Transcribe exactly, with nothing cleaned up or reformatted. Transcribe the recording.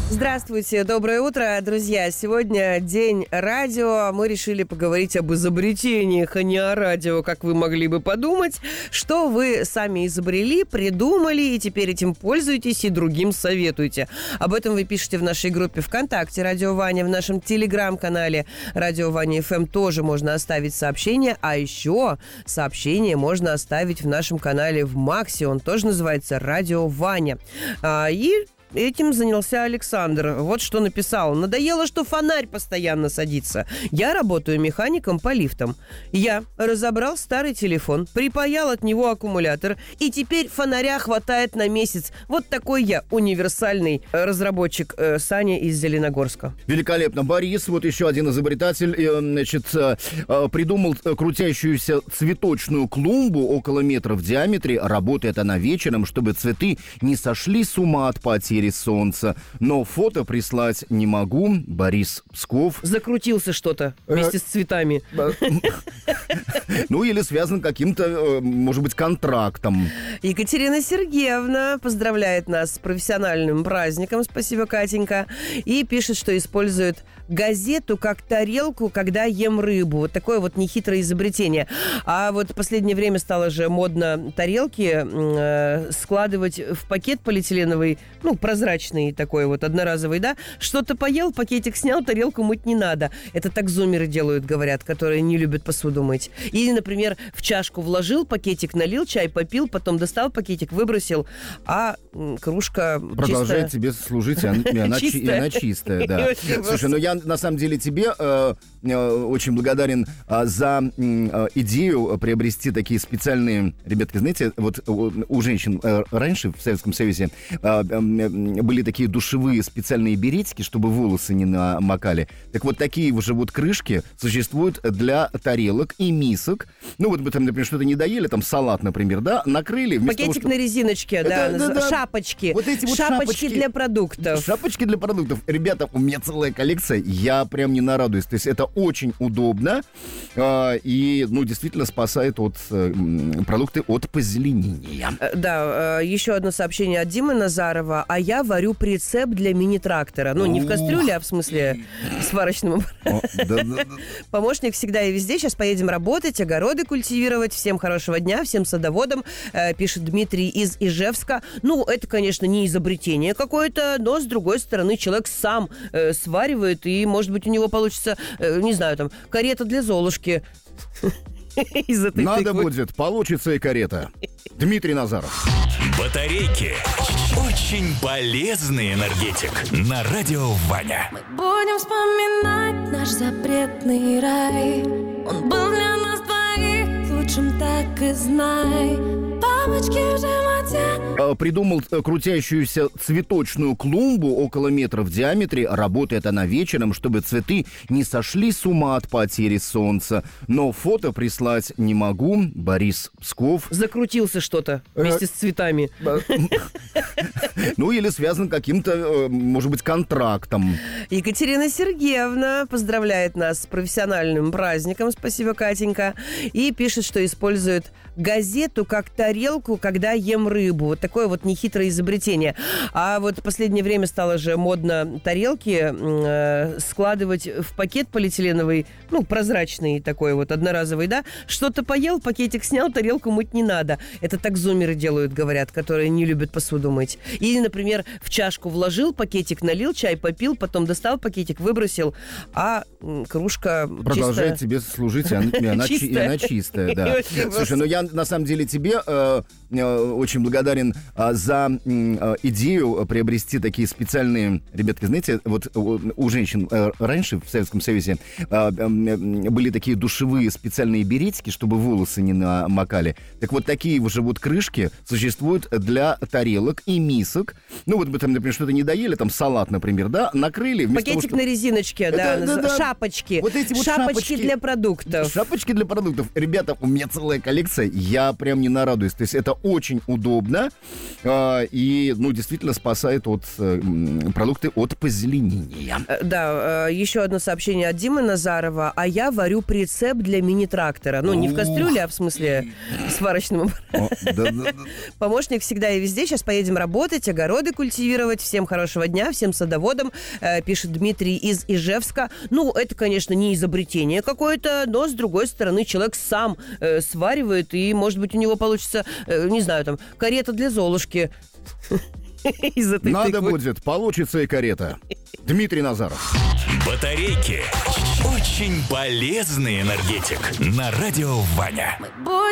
Здравствуйте, доброе утро, друзья. Сегодня день радио. Мы решили поговорить об изобретениях, а не о радио, как вы могли бы подумать. Что вы сами изобрели, придумали, и теперь этим пользуетесь и другим советуете. Об этом вы пишете в нашей группе ВКонтакте «Радио Ваня», в нашем телеграм-канале «Радио Ваня эф эм» тоже можно оставить сообщение. А еще сообщение можно оставить в нашем канале в Максе. Он тоже называется «Радио Ваня». А, и... Этим занялся Александр. Вот что написал. Надоело, что фонарь постоянно садится. Я работаю механиком по лифтам. Я разобрал старый телефон, припаял от него аккумулятор, и теперь фонаря хватает на месяц. Вот такой я универсальный разработчик. э, Саня из Зеленогорска. Великолепно. Борис, вот еще один изобретатель, э, значит, э, придумал крутящуюся цветочную клумбу около метра в диаметре. Работает она вечером, чтобы цветы не сошли с ума от потери солнца. Но фото прислать не могу. Борис, Псков. Закрутился что-то вместе с цветами. Ну, или связан каким-то, может быть, контрактом. Екатерина Сергеевна поздравляет нас с профессиональным праздником. Спасибо, Катенька. И пишет, что использует газету как тарелку, когда ем рыбу. Вот такое вот нехитрое изобретение. А вот в последнее время стало же модно тарелки э, складывать в пакет полиэтиленовый, ну, прозрачный такой вот, одноразовый, да? Что-то поел, пакетик снял, тарелку мыть не надо. Это так зумеры делают, говорят, которые не любят посуду мыть. Или, например, в чашку вложил пакетик, налил, чай попил, потом достал пакетик, выбросил, а кружка продолжает чистая. тебе служить, и она, и она, чистая. И она чистая, да. Слушай, ну я на самом деле тебе э, э, очень благодарен э, за э, идею приобрести такие специальные, ребятки, знаете, вот у, у женщин э, раньше в Советском Союзе э, э, были такие душевые специальные беретики, чтобы волосы не намокали. Так вот, такие уже вот крышки существуют для тарелок и мисок. Ну, вот мы там, например, что-то не доели, там салат, например, да, накрыли. Пакетик того, что... на резиночке, да, это, да, да, шапочки. Вот эти вот шапочки, шапочки для продуктов. Шапочки для продуктов. Ребята, у меня целая коллекция, я прям не нарадуюсь. То есть это очень удобно э, и, ну, действительно спасает от э, продукты от позеленения. Да, э, еще одно сообщение от Димы Назарова. А я варю прицеп для мини-трактора. Ну, не в кастрюле, а в смысле сварочном аппарате. Помощник всегда и везде. Сейчас поедем работать, огороды культивировать. Всем хорошего дня, всем садоводам, э, пишет Дмитрий из Ижевска. Ну, это, конечно, не изобретение какое-то, но, с другой стороны, человек сам э, сваривает, и, может быть, у него получится, э, не знаю, там, карета для Золушки. Надо будет, получится и карета. Дмитрий Назаров. Батарейки. Очень полезный энергетик на радио Ваня. Мы будем вспоминать наш запретный рай. Он был для нас двоих лучшим, так и знай. Бабочки в животе. Придумал крутящуюся цветочную клумбу около метра в диаметре. Работает она вечером, чтобы цветы не сошли с ума от потери солнца. Но фото прислать не могу. Борис, Псков. Закрутился что-то вместе с цветами. Ну, или связан каким-то, может быть, контрактом. Екатерина Сергеевна поздравляет нас с профессиональным праздником. Спасибо, Катенька. И пишет, что использует газету как тарелку, когда ем рыбу. Вот такое вот нехитрое изобретение. А вот в последнее время стало же модно тарелки э, складывать в пакет полиэтиленовый, ну, прозрачный такой вот, одноразовый, да? Что-то поел, пакетик снял, тарелку мыть не надо. Это так зумеры делают, говорят, которые не любят посуду мыть. Или, например, в чашку вложил, пакетик налил, чай попил, потом достал пакетик, выбросил, а кружка продолжает чистая. тебе служить, и она, и она, чистая. И она чистая, да. Слушай, ну я на самом деле тебе э, э, очень благодарен э, за э, идею приобрести такие специальные, ребятки, знаете, вот у, у женщин э, раньше в Советском Союзе э, э, были такие душевые специальные беретики, чтобы волосы не намокали. Так вот, такие уже вот крышки существуют для тарелок и мисок. Ну, вот мы там, например, что-то не доели, там салат, например, да, накрыли. Пакетик того, что... на резиночке, это, да, да, да, шапочки. Вот эти вот шапочки, шапочки для продуктов. Шапочки для продуктов. Ребята, у меня целая коллекция, я прям не нарадуюсь. То есть это очень удобно и, ну, действительно спасает от продукты от позеленения. Да, еще одно сообщение от Димы Назарова. А я варю прицеп для мини-трактора. Ну, не в кастрюле, а в смысле сварочном аппарате. Помощник всегда и везде. Сейчас поедем работать, огороды культивировать. Всем хорошего дня, всем садоводам, пишет Дмитрий из Ижевска. Ну, это, конечно, не изобретение какое-то, но, с другой стороны, человек сам э, сваривает, и, может быть, у него получится, э, не знаю, там, карета для Золушки. Надо будет, получится и карета. Дмитрий Назаров. Батарейки. Очень полезный энергетик. На радио Ваня.